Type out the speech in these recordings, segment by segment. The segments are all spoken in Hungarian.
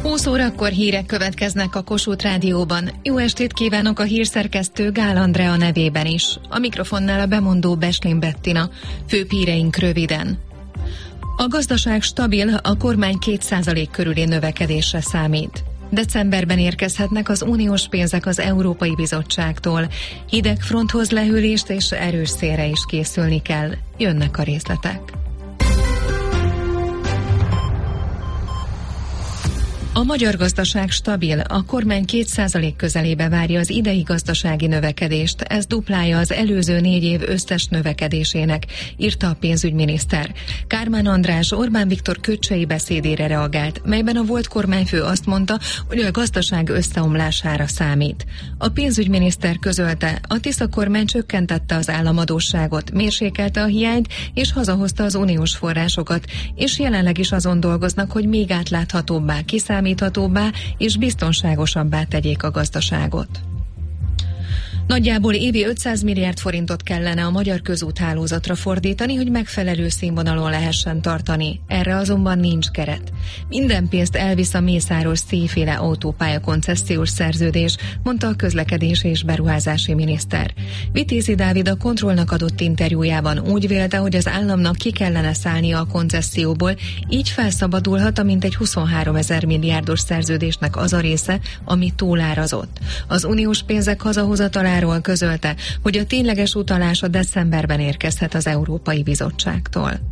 20 órakor hírek következnek a Kossuth Rádióban. Jó estét kívánok a hírszerkesztő Gál Andrea nevében is. A mikrofonnál a bemondó Beslin Bettina. Főbb híreink röviden. A gazdaság stabil, a kormány 2% körüli növekedésre számít. Decemberben érkezhetnek az uniós pénzek az Európai Bizottságtól. Hideg fronthoz lehűlést és erős szélre is készülni kell. Jönnek a részletek. A magyar gazdaság stabil, a kormány 2% közelébe várja az idei gazdasági növekedést, ez duplája az előző 4 év összes növekedésének, írta a pénzügyminiszter. Kármán András Orbán Viktor köcsei beszédére reagált, melyben a volt kormányfő azt mondta, hogy a gazdaság összeomlására számít. A pénzügyminiszter közölte, a Tisza kormány csökkentette az államadósságot, mérsékelte a hiányt és hazahozta az uniós forrásokat, és jelenleg is azon dolgoznak, hogy még átláthatóbbá, kiszámíthatóbbá és biztonságosabbá tegyék a gazdaságot. Nagyjából évi 500 milliárd forintot kellene a magyar közúthálózatra fordítani, hogy megfelelő színvonalon lehessen tartani. Erre azonban nincs keret. Minden pénzt elvisz a Mészáros C-féle autópálya koncessziós szerződés, mondta a közlekedési és beruházási miniszter. Vitézi Dávid a Kontrollnak adott interjújában úgy vélte, hogy az államnak ki kellene szállnia a koncesszióból, így felszabadulhat a mintegy 23 000 milliárdos szerződésnek az a része, ami túlárazott. Az uniós pénzek hazahozataláról közölte, hogy a tényleges utalás a decemberben érkezhet az Európai Bizottságtól.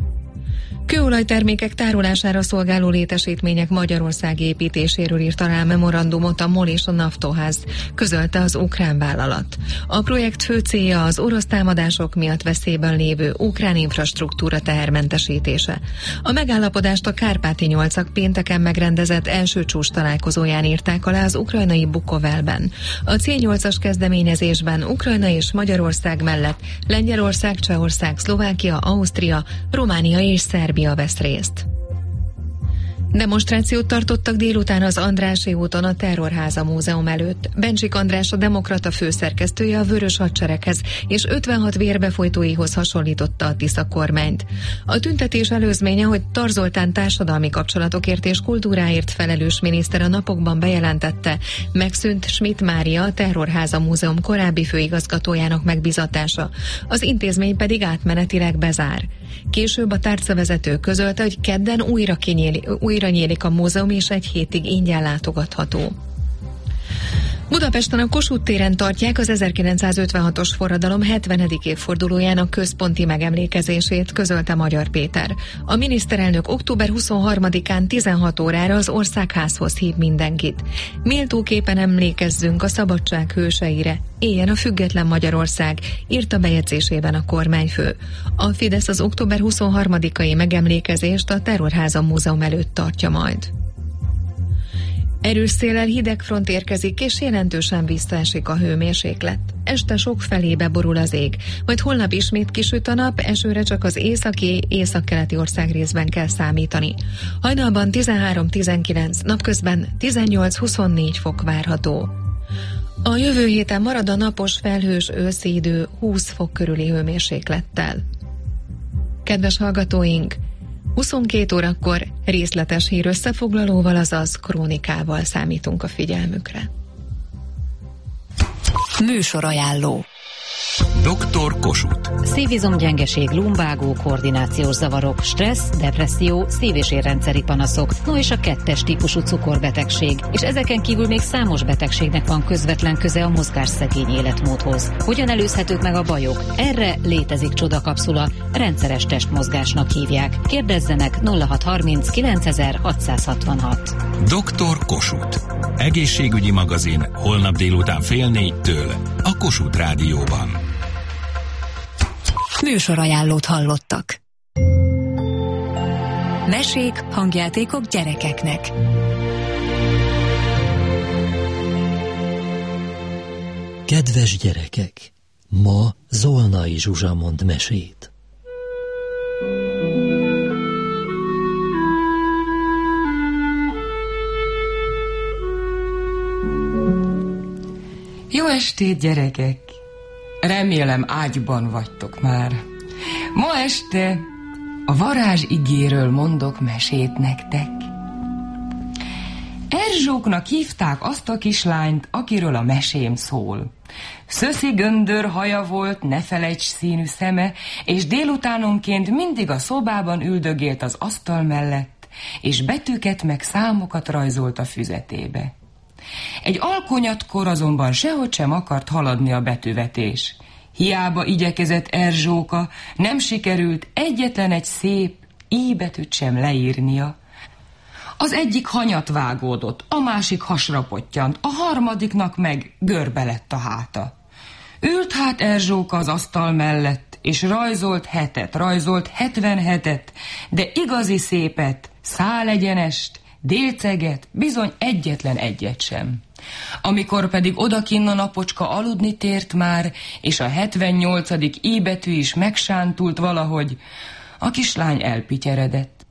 Kőolajtermékek tárolására szolgáló létesítmények magyarországi építéséről írt alá memorandumot a MOL és a Naftoház, közölte az ukrán vállalat. A projekt fő célja az orosz támadások miatt veszélyben lévő ukrán infrastruktúra tehermentesítése. A megállapodást a Kárpáti nyolcak pénteken megrendezett első csúcs találkozóján írták alá az ukrajnai Bukovelben. A C8-as kezdeményezésben Ukrajna és Magyarország mellett Lengyelország, Csehország, Szlovákia, Ausztria, Románia és Szerbia vesz részt. Demonstrációt tartottak délután az Andrássy úton a Terrorháza Múzeum előtt. Bencsik András, a Demokrata főszerkesztője a Vörös Hadsereghez és 56 vérbefolytóihoz hasonlította a Tisza kormányt. A tüntetés előzménye, hogy Tar Zoltán társadalmi kapcsolatokért és kultúráért felelős miniszter a napokban bejelentette, megszűnt Schmidt Mária, a Terrorháza Múzeum korábbi főigazgatójának megbizatása. Az intézmény pedig átmenetileg bezár. Később a tárcavezető közölte, hogy kedden újra nyílik a múzeum, és egy hétig ingyen látogatható. Budapesten a Kossuth téren tartják az 1956-os forradalom 70. évfordulójának központi megemlékezését, közölte Magyar Péter. A miniszterelnök október 23-án 16 órára az Országházhoz hív mindenkit. Méltóképpen emlékezzünk a szabadság hőseire. Éljen a független Magyarország, írta bejegyzésében a kormányfő. A Fidesz az október 23-ai megemlékezést a Terrorháza Múzeum előtt tartja majd. Erős széllel hideg front érkezik, és jelentősen visszaesik a hőmérséklet. Este sok felébe borul az ég, majd holnap ismét kisüt a nap, esőre csak az északkeleti országrészben kell számítani. Hajnalban 13-19, napközben 18-24 fok várható. A jövő héten marad a napos, felhős őszi idő 20 fok körüli hőmérséklettel. Kedves hallgatóink! 22 órakor részletes hír összefoglalóval, azaz krónikával számítunk a figyelmükre. Műsorajánló. Dr. Kossuth. Szívizomgyengeség, lumbago, koordinációs zavarok, stressz, depresszió, szív- és érrendszeri panaszok, no és a 2-es típusú cukorbetegség, és ezeken kívül még számos betegségnek van közvetlen köze a mozgásszegény életmódhoz. Hogyan előzhetők meg a bajok? Erre létezik csodakapszula, rendszeres testmozgásnak hívják. Kérdezzenek 0630 9666. Dr. Kossuth. Egészségügyi magazin holnap délután 3:30 a Kossuth Rádióban. Műsorajánlót hallottak. Mesék, hangjátékok gyerekeknek. Kedves gyerekek, ma Zolnai Zsuzsa mond mesét. Jó estét, gyerekek! Remélem ágyban vagytok már. Ma este a varázs igéről mondok mesét nektek. Erzsóknak hívták azt a kislányt, akiről a mesém szól. Szöszi göndör haja volt, ne felejts színű szeme, és délutánonként mindig a szobában üldögélt az asztal mellett, és betűket meg számokat rajzolt a füzetébe. Egy alkonyatkor azonban sehogy sem akart haladni a betűvetés. Hiába igyekezett Erzsóka, nem sikerült egyetlen egy szép I betűt sem leírnia. Az egyik hanyat vágódott, a másik hasra pottyant, a harmadiknak meg görbe lett a háta. Ült hát Erzsóka az asztal mellett, és rajzolt 77-et, de igazi szépet, szálegyenest, délceget, bizony egyetlen egyet sem. Amikor pedig odakinn a napocska aludni tért már, és a 78. I betű is megsántult valahogy, a kislány elpityeredett.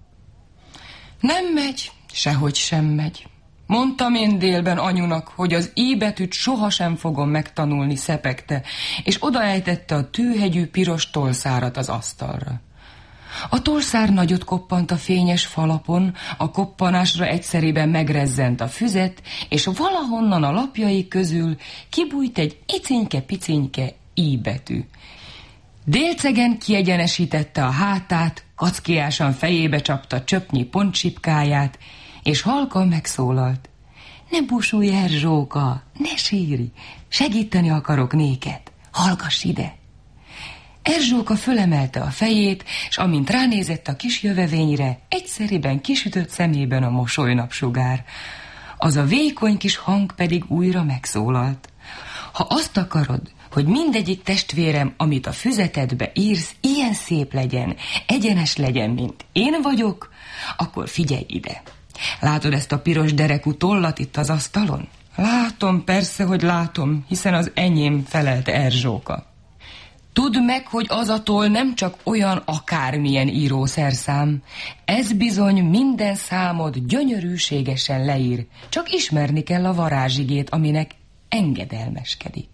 Nem megy, sehogy sem megy. Mondtam én délben anyunak, hogy az I betűt sohasem fogom megtanulni, szepegte, és odaejtette a tűhegyű piros tolszárat az asztalra. A tolszár nagyot koppant a fényes falapon, a koppanásra egyszerében megrezzent a füzet, és valahonnan a lapjai közül kibújt egy icinke-picinke I betű. Délcegen kiegyenesítette a hátát, kackiásan fejébe csapta csöpnyi pontsipkáját, és halkan megszólalt. Ne búsulj, Erzsóka, ne sírj, segíteni akarok néked, hallgass ide. Erzsóka fölemelte a fejét, és amint ránézett a kis jövevényre, egyszeriben kisütött szemében a mosolynapsugár. Az a vékony kis hang pedig újra megszólalt. Ha azt akarod, hogy mindegyik testvérem, amit a füzetedbe írsz, ilyen szép legyen, egyenes legyen, mint én vagyok, akkor figyelj ide. Látod ezt a piros derekú tollat itt az asztalon? Látom, persze, hogy látom, hiszen az enyém, felelte Erzsóka. Tudd meg, hogy az a toll nem csak olyan akármilyen írószerszám. Ez bizony minden számod gyönyörűségesen leír. Csak ismerni kell a varázsigét, aminek engedelmeskedik.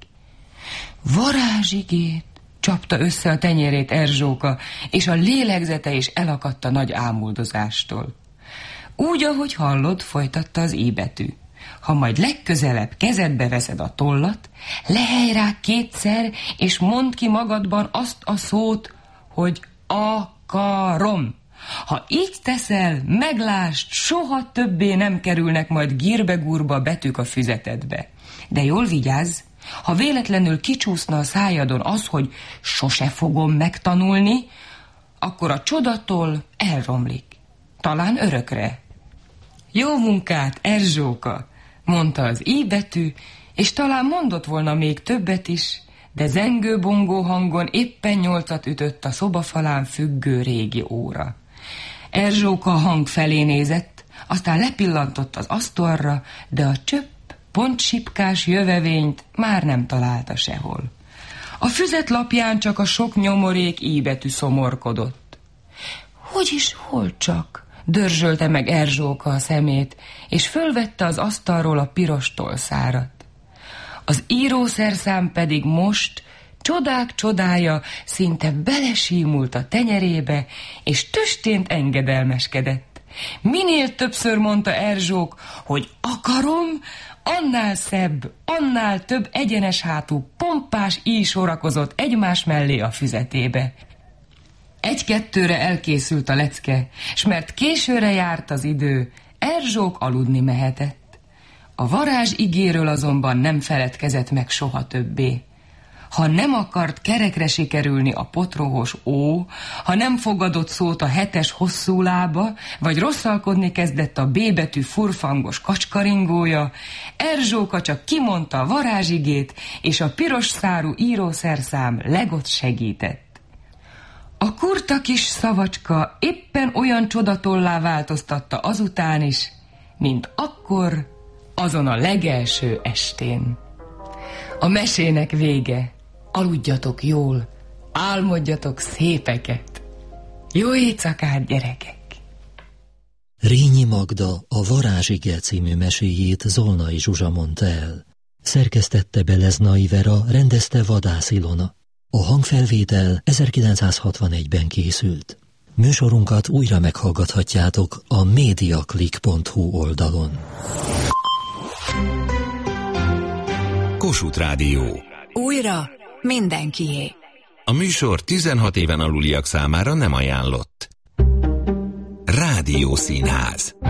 Varázsigét? Csapta össze a tenyérét Erzsóka, és a lélegzete is elakadt a nagy ámuldozástól. Úgy, ahogy hallod, folytatta az I betű. Ha majd legközelebb kezedbe veszed a tollat, lehely rá kétszer, és mondd ki magadban azt a szót, hogy akarom. Ha így teszel, meglásd, soha többé nem kerülnek majd gírbe-gurba betűk a füzetedbe. De jól vigyázz, ha véletlenül kicsúszna a szájadon az, hogy sose fogom megtanulni, akkor a csodatól elromlik. Talán örökre. Jó munkát, Erzsóka, mondta az I betű, és talán mondott volna még többet is, de zengő-bongó hangon éppen 8-at ütött a szobafalán függő régi óra. Erzsóka a hang felé nézett, aztán lepillantott az asztalra, de a csöpp, pontsipkás jövevényt már nem találta sehol. A füzet lapján csak a sok nyomorék I betű szomorkodott. Hogy is, hol csak? Dörzsölte meg Erzsóka a szemét, és fölvette az asztalról a piros tolszárat. Az írószerszám pedig most, csodák csodája, szinte belesímult a tenyerébe, és tüstént engedelmeskedett. Minél többször mondta Erzsók, hogy akarom, annál szebb, annál több egyenes hátú, pompás íj sorakozott egymás mellé a füzetébe. 1-2-re elkészült a lecke, s mert későre járt az idő, Erzsók aludni mehetett. A varázs igéről azonban nem feledkezett meg soha többé. Ha nem akart kerekre sikerülni a potrohos ó, ha nem fogadott szót a 7-es hosszú lába, vagy rosszalkodni kezdett a B betű furfangos kacskaringója, Erzsóka csak kimondta a varázsigét, és a piros szárú írószerszám legott segített. A kurta kis szavacska éppen olyan csodatollá változtatta azután is, mint akkor, azon a legelső estén. A mesének vége. Aludjatok jól, álmodjatok szépeket. Jó éjszakát, gyerekek! Rényi Magda a Varázsige című meséjét Zolnai Zsuzsa mondta el. Szerkesztette Beleznai Vera, rendezte Vadász Ilona. A hangfelvétel 1961-ben készült. Műsorunkat újra meghallgathatjátok a mediaclick.hu oldalon. Kossuth Rádió. Újra mindenkié. A műsor 16 éven aluliak számára nem ajánlott. Rádiószínház.